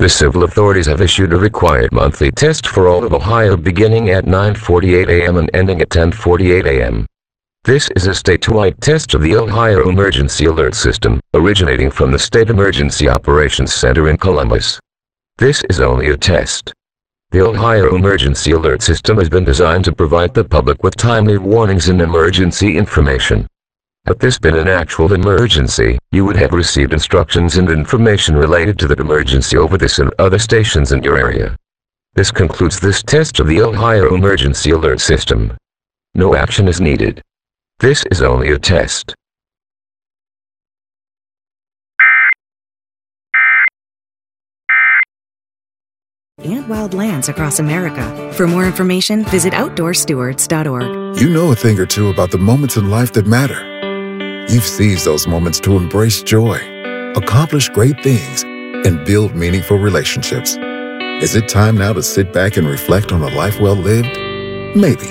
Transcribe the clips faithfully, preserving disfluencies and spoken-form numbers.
The civil authorities have issued a required monthly test for all of Ohio beginning at nine forty-eight a m and ending at ten forty-eight a m This is a statewide test of the Ohio Emergency Alert System, originating from the State Emergency Operations Center in Columbus. This is only a test. The Ohio Emergency Alert System has been designed to provide the public with timely warnings and emergency information. Had this been an actual emergency, you would have received instructions and information related to that emergency over this and other stations in your area. This concludes this test of the Ohio Emergency Alert System. No action is needed. This is only a test. And wild lands across America. For more information, visit outdoor stewards dot org. You know a thing or two about the moments in life that matter. You've seized those moments to embrace joy, accomplish great things, and build meaningful relationships. Is it time now to sit back and reflect on a life well lived? Maybe.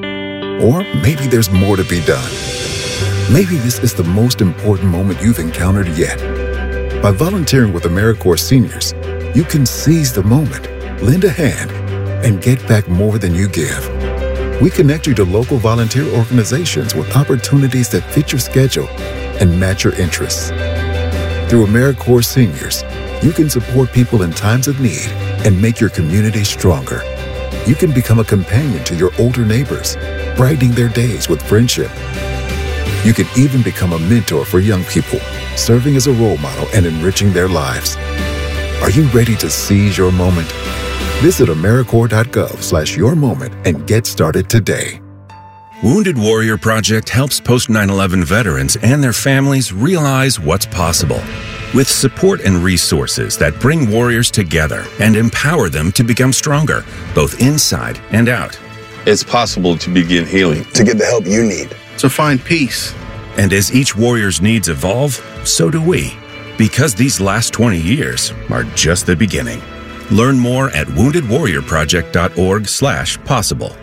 Or maybe there's more to be done. Maybe this is the most important moment you've encountered yet. By volunteering with AmeriCorps Seniors, you can seize the moment, lend a hand, and get back more than you give. We connect you to local volunteer organizations with opportunities that fit your schedule and match your interests. Through AmeriCorps Seniors, you can support people in times of need and make your community stronger. You can become a companion to your older neighbors, brightening their days with friendship. You can even become a mentor for young people, serving as a role model and enriching their lives. Are you ready to seize your moment? Visit AmeriCorps dot gov slash your moment and get started today. Wounded Warrior Project helps post nine eleven veterans and their families realize what's possible. With support and resources that bring warriors together and empower them to become stronger, both inside and out. It's possible to begin healing, to get the help you need, to find peace. And as each warrior's needs evolve, so do we. Because these last twenty years are just the beginning. Learn more at wounded warrior project dot org slash possible.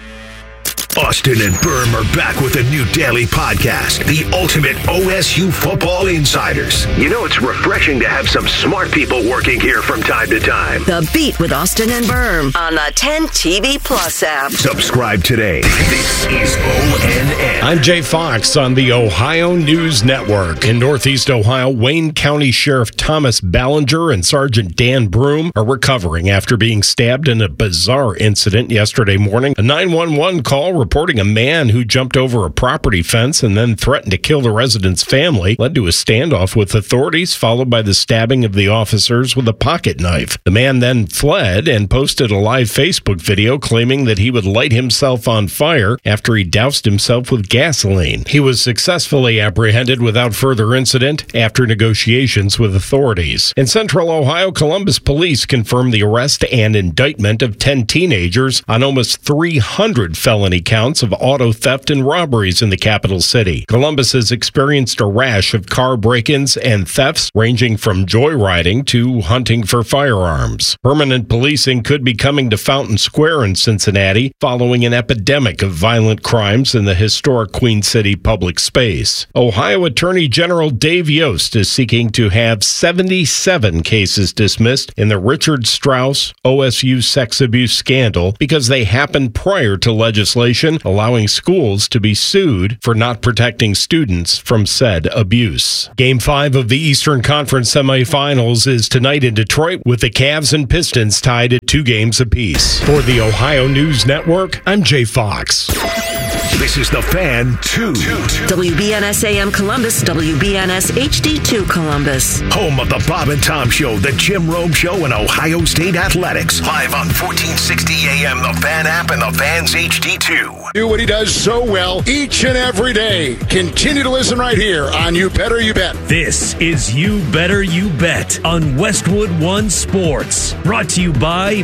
Austin and Berm are back with a new daily podcast, the ultimate O S U Football Insiders. You know it's refreshing to have some smart people working here from time to time. The Beat with Austin and Berm on the ten T V Plus app. Subscribe today. This is O N N. I'm Jay Fox on the Ohio News Network. In Northeast Ohio, Wayne County Sheriff Thomas Ballinger and Sergeant Dan Broom are recovering after being stabbed in a bizarre incident yesterday morning. A nine one one call reporting a man who jumped over a property fence and then threatened to kill the resident's family led to a standoff with authorities, followed by the stabbing of the officers with a pocket knife. The man then fled and posted a live Facebook video claiming that he would light himself on fire after he doused himself with gasoline. He was successfully apprehended without further incident after negotiations with authorities. In Central Ohio, Columbus police confirmed the arrest and indictment of ten teenagers on almost three hundred felony counts of auto theft and robberies in the capital city. Columbus has experienced a rash of car break-ins and thefts ranging from joyriding to hunting for firearms. Permanent policing could be coming to Fountain Square in Cincinnati following an epidemic of violent crimes in the historic Queen City public space. Ohio Attorney General Dave Yost is seeking to have seventy-seven cases dismissed in the Richard Strauss O S U sex abuse scandal because they happened prior to legislation allowing schools to be sued for not protecting students from said abuse. Game five of the Eastern Conference semifinals is tonight in Detroit with the Cavs and Pistons tied at two games apiece. For the Ohio News Network, I'm Jay Fox. This is The Fan two. W B N S A M Columbus, W B N S H D two Columbus. Home of the Bob and Tom Show, the Jim Rome Show, and Ohio State Athletics. Live on fourteen sixty A M, the Fan app, and the Fans H D two. Do what he does so well each and every day. Continue to listen right here on You Better You Bet. This is You Better You Bet on Westwood One Sports. Brought to you by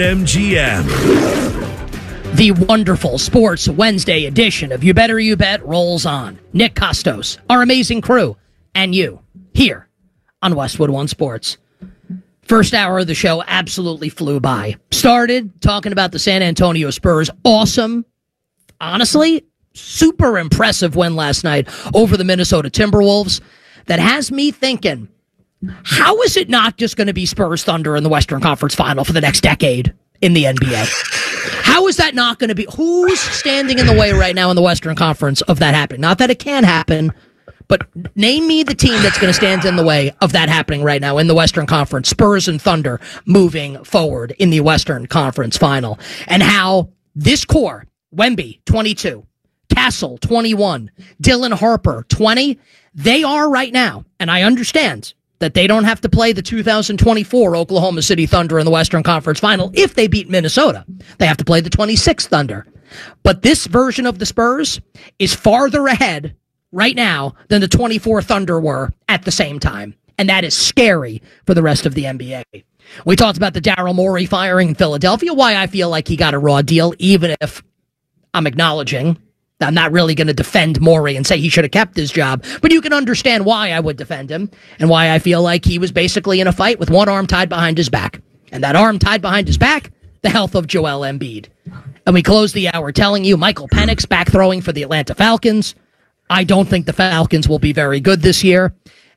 BetMGM. The wonderful Sports Wednesday edition of You Better You Bet rolls on. Nick Costos, our amazing crew, and you, here on Westwood One Sports. First hour of the show absolutely flew by. Started talking about the San Antonio Spurs. Awesome, honestly, super impressive win last night over the Minnesota Timberwolves. That has me thinking, how is it not just going to be Spurs Thunder in the Western Conference Final for the next decade in the N B A? How is that not going to be? Who's standing in the way right now in the Western Conference of that happening? Not that it can happen, but name me the team that's going to stand in the way of that happening right now in the Western Conference. Spurs and Thunder moving forward in the Western Conference Final. And how this core, Wemby, twenty-two, Castle, twenty-one, Dylan Harper, twenty, they are right now, and I understand that they don't have to play the two thousand twenty-four Oklahoma City Thunder in the Western Conference Final if they beat Minnesota. They have to play the twenty-six Thunder. But this version of the Spurs is farther ahead right now than the twenty-four Thunder were at the same time. And that is scary for the rest of the N B A. We talked about the Daryl Morey firing in Philadelphia, why I feel like he got a raw deal, even if I'm acknowledging that I'm not really going to defend Morey and say he should have kept his job. But you can understand why I would defend him and why I feel like he was basically in a fight with one arm tied behind his back. And that arm tied behind his back, the health of Joel Embiid. And we close the hour telling you Michael Penix back throwing for the Atlanta Falcons. I don't think the Falcons will be very good this year.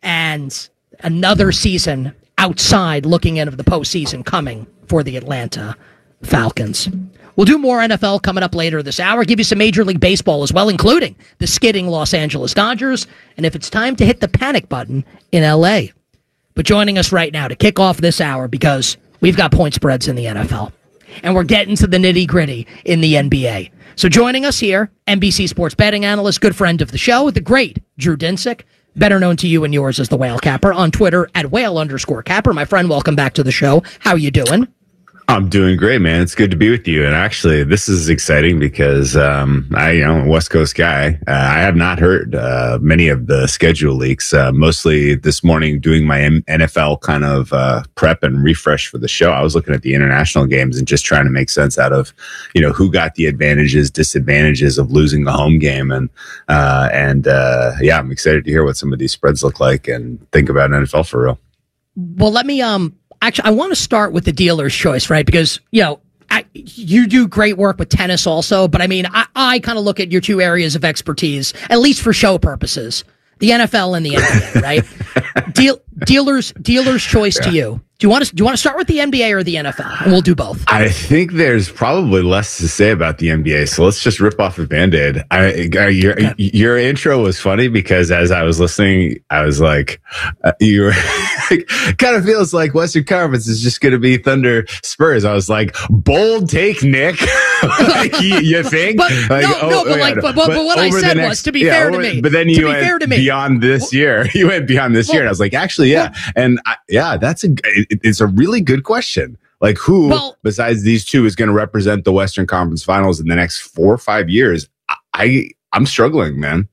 And another season outside looking into the postseason coming for the Atlanta Falcons. We'll do more N F L coming up later this hour. Give you some Major League Baseball as well, including the skidding Los Angeles Dodgers. And if it's time to hit the panic button in L A. But joining us right now to kick off this hour, because we've got point spreads in the N F L. And we're getting to the nitty-gritty in the N B A. So joining us here, N B C sports betting analyst, good friend of the show, the great Drew Dinsick, better known to you and yours as the Whale Capper, on Twitter at whale underscore capper. My friend, welcome back to the show. How you doing? I'm doing great, man. It's good to be with you. And actually, this is exciting because um, I, you know, I'm a West Coast guy. Uh, I have not heard uh, many of the schedule leaks. Uh, mostly this morning, doing my N F L kind of uh, prep and refresh for the show, I was looking at the international games and just trying to make sense out of, you know, who got the advantages, disadvantages of losing the home game. And uh, and uh, yeah, I'm excited to hear what some of these spreads look like and think about N F L for real. Well, let me um. Actually, I want to start with the dealer's choice, right? Because, you know, I, you do great work with tennis also, but I mean, I, I kind of look at your two areas of expertise, at least for show purposes, the N F L and the N B A, right? Deal, dealer's dealer's choice yeah. to you. Do you want to do you want to start with the N B A or the N F L? And we'll do both. I think there's probably less to say about the N B A, so let's just rip off a Band-Aid. I, I, your okay. your intro was funny because as I was listening, I was like, uh, you were kind of feels like Western Conference is just going to be Thunder Spurs. I was like, bold take, Nick. Like, you, you think? But, like, no, oh, no, but yeah, like, but, but, but what I said next, was to be yeah, fair over, to me. But then you to went be fair to me. beyond this year. You went beyond this well, year, and I was like, actually, yeah, well, and I, yeah, that's a it, it's a really good question. Like, who well, besides these two is going to represent the Western Conference Finals in the next four or five years? I, I I'm struggling, man.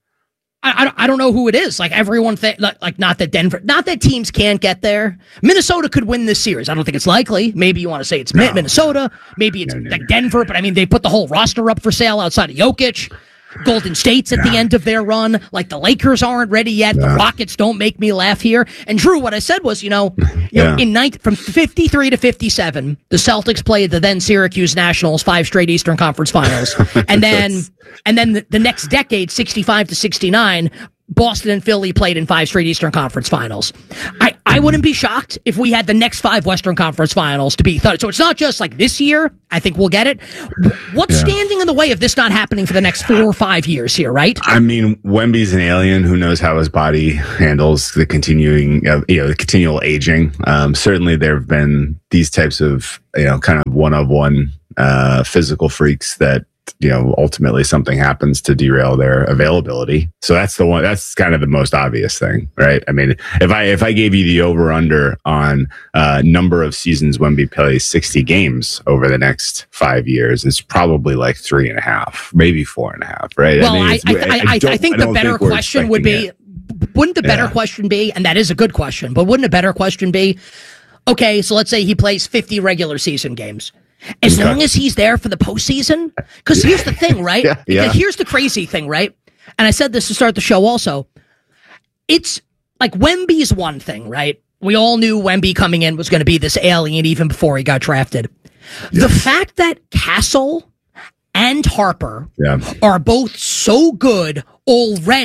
I, I don't know who it is. Like everyone, th- like, like not that Denver, not that teams can't get there. Minnesota could win this series. I don't think it's likely. Maybe you want to say it's no. Minnesota. Maybe it's no, no, like no. Denver. But I mean, they put the whole roster up for sale outside of Jokic. Golden State's at yeah. the end of their run. Like the Lakers aren't ready yet. Yeah. The Rockets don't make me laugh here. And Drew, what I said was, you know, you yeah. know in nine, from fifty-three to fifty-seven, the Celtics played the then Syracuse Nationals, five straight Eastern Conference Finals, and then and then the, the next decade, sixty-five to sixty-nine. Boston and Philly played in five straight Eastern Conference Finals. I, I wouldn't be shocked if we had the next five Western Conference Finals to be third. So it's not just like this year. I think we'll get it. What's yeah. standing in the way of this not happening for the next four or five years here, right? I mean, Wemby's an alien. Who knows how his body handles the continuing, uh, you know, the continual aging. Um, certainly there have been these types of, you know, kind of one-of-one uh, physical freaks that, you know, ultimately something happens to derail their availability. So that's the one, that's kind of the most obvious thing, right? I mean, if I, if I gave you the over under on uh number of seasons Wemby plays sixty games over the next five years, it's probably like three and a half, maybe four and a half, right? Well, I, mean, I, I, I, I, I think I the better think question would be, it. wouldn't the better yeah. question be, and that is a good question, but wouldn't a better question be, okay, so let's say he plays fifty regular season games. As long as he's there for the postseason, because here's the thing, right? yeah, yeah. Here's the crazy thing, right? And I said this to start the show also. It's like Wemby's one thing, right? We all knew Wemby coming in was going to be this alien even before he got drafted. Yes. The fact that Castle and Harper yeah. are both so good already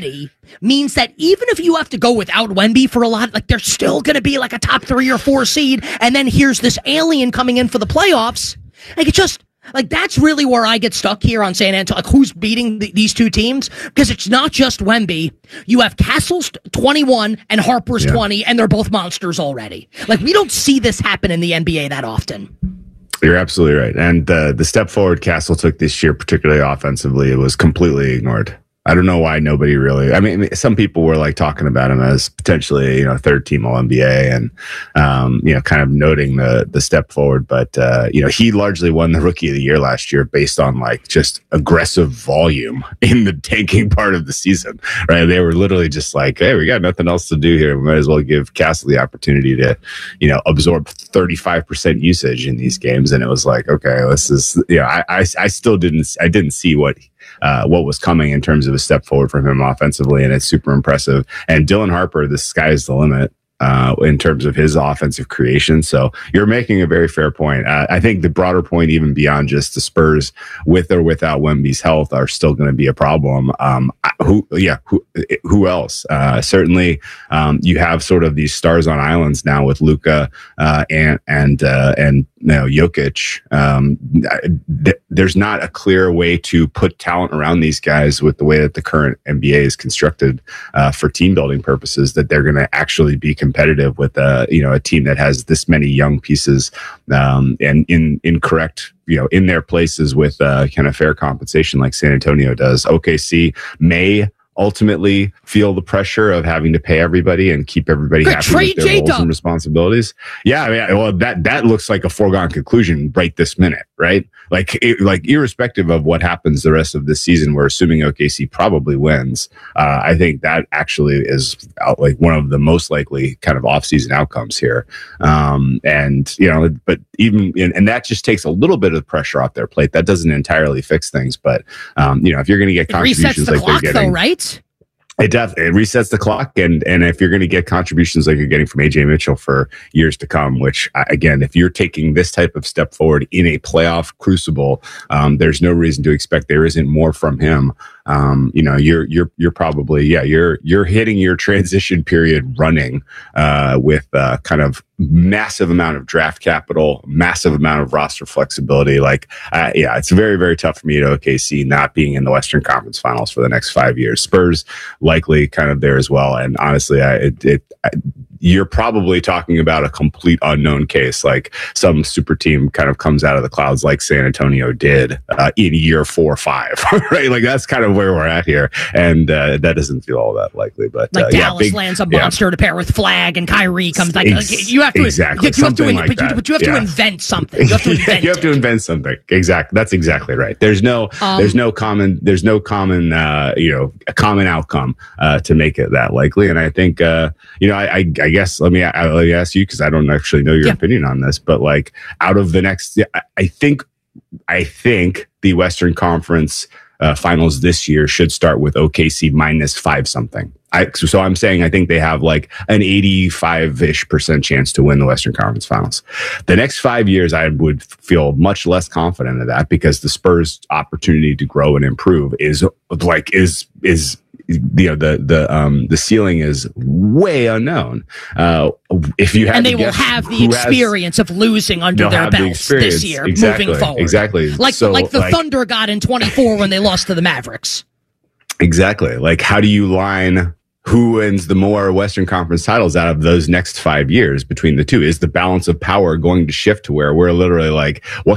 means that even if you have to go without Wemby for a lot, like they're still going to be like a top three or four seed. And then here's this alien coming in for the playoffs. Like it's just like that's really where I get stuck here on San Antonio. Like who's beating the, these two teams? Because it's not just Wemby. You have Castle's twenty-one and Harper's yeah. twenty, and they're both monsters already. Like we don't see this happen in the N B A that often. You're absolutely right. And uh, the step forward Castle took this year, particularly offensively, it was completely ignored. I don't know why nobody really. I mean, some people were like talking about him as potentially, you know, third team All N B A, and um, you know, kind of noting the the step forward. But uh, you know, he largely won the Rookie of the Year last year based on like just aggressive volume in the tanking part of the season. Right? They were literally just like, hey, we got nothing else to do here. We might as well give Castle the opportunity to, you know, absorb thirty-five percent usage in these games. And it was like, okay, this is, you know, I I, I still didn't I didn't see what. Uh, what was coming in terms of a step forward from him offensively, and it's super impressive. And Dylan Harper, the sky's the limit uh, in terms of his offensive creation. So you're making a very fair point. Uh, I think the broader point, even beyond just the Spurs, with or without Wemby's health, are still going to be a problem. Um, who, yeah, who, who else? Uh, certainly, um, you have sort of these stars on islands now with Luka uh, and and uh, and. You know, Jokic, um, th- there's not a clear way to put talent around these guys with the way that the current N B A is constructed uh, for team building purposes, that they're going to actually be competitive with a, you know, a team that has this many young pieces um, and in, in correct, you know, in their places with uh, kind of fair compensation like San Antonio does. O K C may ultimately feel the pressure of having to pay everybody and keep everybody Good happy with their roles and responsibilities. Yeah, I mean, well, that that looks like a foregone conclusion right this minute, right? Like, it, like irrespective of what happens the rest of this season, we're assuming O K C probably wins. Uh, I think that actually is out, like one of the most likely kind of off-season outcomes here. Um, and you know, but even and, and that just takes a little bit of pressure off their plate. That doesn't entirely fix things, but um, you know, if you're going to get it contributions resets the like clock, they're getting, though, right? It definitely it resets the clock, and and if you're going to get contributions like you're getting from A J Mitchell for years to come, which again, if you're taking this type of step forward in a playoff crucible, um, there's no reason to expect there isn't more from him. Um, you know, you're you're you're probably yeah you're you're hitting your transition period running uh, with uh, kind of massive amount of draft capital, massive amount of roster flexibility. Like, uh, yeah, it's very very tough for me at O K C not being in the Western Conference Finals for the next five years. Spurs likely kind of there as well, and honestly, I it. it I, you're probably talking about a complete unknown case, like some super team kind of comes out of the clouds like San Antonio did uh, in year four or five, right? Like that's kind of where we're at here. And uh, that doesn't feel all that likely, but like uh, Dallas yeah, big, lands a yeah. monster to pair with Flag and Kyrie comes like, Ex- like you have to, exactly. you, you have to, like but, you, but you have yeah. to invent something. You have to invent, yeah, you have to invent something. Exactly. That's exactly right. There's no, um, there's no common, there's no common, uh, you know, a common outcome uh, to make it that likely. And I think, uh, you know, I, I, I guess let me, I, let me ask you, because I don't actually know your yeah. opinion on this, but like out of the next, I, I think, I think the Western Conference uh, Finals this year should start with O K C minus five something. I, so, so I'm saying I think they have like an eighty-five-ish percent chance to win the Western Conference Finals. The next five years, I would feel much less confident of that because the Spurs' opportunity to grow and improve is like is is. You know, the the um the ceiling is way unknown. Uh, if you have and they will have the experience has, of losing under their belts the this year, exactly, moving forward. Exactly, like so, like the like, Thunder got in twenty-four when they lost to the Mavericks. Exactly. Like, how do you line who wins the more Western Conference titles out of those next five years between the two? Is the balance of power going to shift to where we're literally like, what